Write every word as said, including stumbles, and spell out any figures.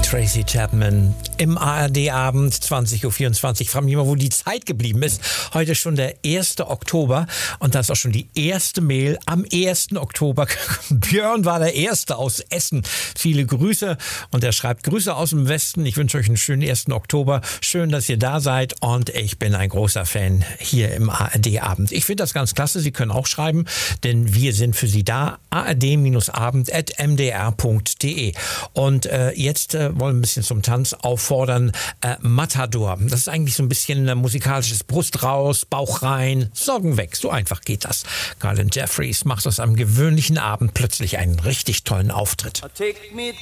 Tracy Chapman im A R D-Abend, zwanzig Uhr vierundzwanzig. Ich frage mich mal, wo die Zeit geblieben ist. Heute ist schon der erste Oktober und das ist auch schon die erste Mail am ersten Oktober. Björn war der Erste aus Essen. Viele Grüße und er schreibt: Grüße aus dem Westen. Ich wünsche euch einen schönen ersten Oktober. Schön, dass ihr da seid und ich bin ein großer Fan hier im A R D-Abend. Ich finde das ganz klasse. Sie können auch schreiben, denn wir sind für Sie da. A R D Abend at m d r punkt d e. Und äh, jetzt äh, wollen wir ein bisschen zum Tanz auffordern. Äh, Matador. Das ist eigentlich so ein bisschen äh, musikalisches Brust raus, Bauch rein, Sorgen weg. So einfach geht das. Garland Jeffries macht aus einem gewöhnlichen Abend plötzlich einen richtig tollen Auftritt.